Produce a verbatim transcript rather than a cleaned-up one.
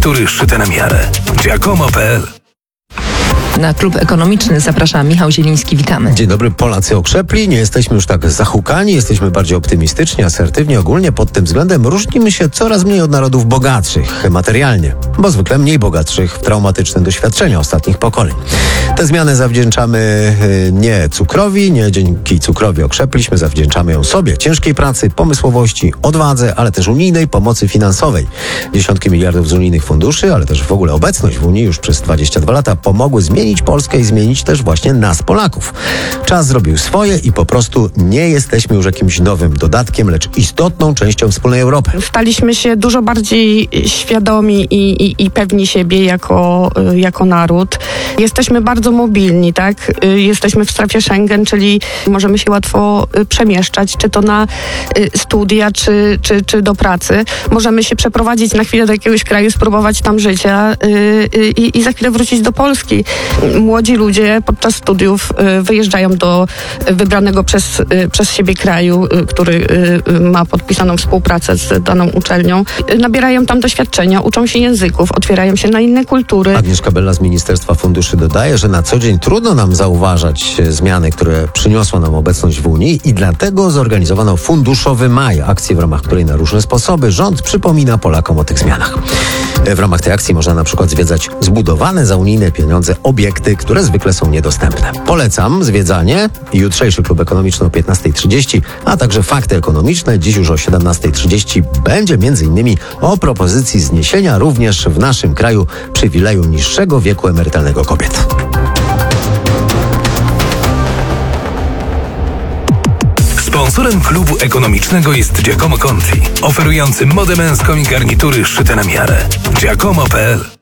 garnitury szyte na miarę. Giacomo kropka p l. Na Klub Ekonomiczny zaprasza Michał Zieliński. Witamy. Dzień dobry. Polacy okrzepli, nie jesteśmy już tak zahukani, jesteśmy bardziej optymistyczni, asertywni. Ogólnie pod tym względem różnimy się coraz mniej od narodów bogatszych materialnie, bo zwykle mniej bogatszych w traumatyczne doświadczenia ostatnich pokoleń. Te zmiany zawdzięczamy nie cukrowi, nie dzięki cukrowi okrzepliśmy, zawdzięczamy ją sobie, ciężkiej pracy, pomysłowości, odwadze, ale też unijnej pomocy finansowej. Dziesiątki miliardów z unijnych funduszy, ale też w ogóle obecność w Unii już przez dwadzieścia dwa lata pomogły zmienić Polskę i zmienić też właśnie nas, Polaków. Czas zrobił swoje i po prostu nie jesteśmy już jakimś nowym dodatkiem, lecz istotną częścią wspólnej Europy. Staliśmy się dużo bardziej świadomi i, i, i pewni siebie jako, jako naród. Jesteśmy bardzo mobilni, tak? Jesteśmy w strefie Schengen, czyli możemy się łatwo przemieszczać, czy to na studia, czy, czy, czy do pracy. Możemy się przeprowadzić na chwilę do jakiegoś kraju, spróbować tam życia i, i za chwilę wrócić do Polski. Młodzi ludzie podczas studiów wyjeżdżają do wybranego przez, przez siebie kraju, który ma podpisaną współpracę z daną uczelnią. Nabierają tam doświadczenia, uczą się języków, otwierają się na inne kultury. Agnieszka Bella z Ministerstwa Funduszy dodaje, że na co dzień trudno nam zauważać zmiany, które przyniosła nam obecność w Unii i dlatego zorganizowano Funduszowy Maj, akcję, w ramach której na różne sposoby rząd przypomina Polakom o tych zmianach. W ramach tej akcji można na przykład zwiedzać zbudowane za unijne pieniądze obiekty, które zwykle są niedostępne. Polecam zwiedzanie. Jutrzejszy Klub Ekonomiczny o piętnasta trzydzieści, a także Fakty Ekonomiczne. Dziś już o siedemnasta trzydzieści będzie między innymi o propozycji zniesienia również w naszym kraju przywileju niższego wieku emerytalnego kobiet. Sponsorem Klubu Ekonomicznego jest Giacomo Conti, oferujący modę męską i garnitury szyte na miarę. Giacomo kropka p l.